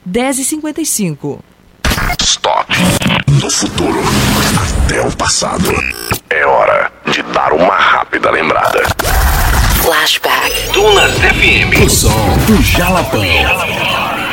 10h55. Stop. Do futuro até o passado. É hora de dar uma rápida lembrada. Flashback. Dunas FM. O som do Jalapão.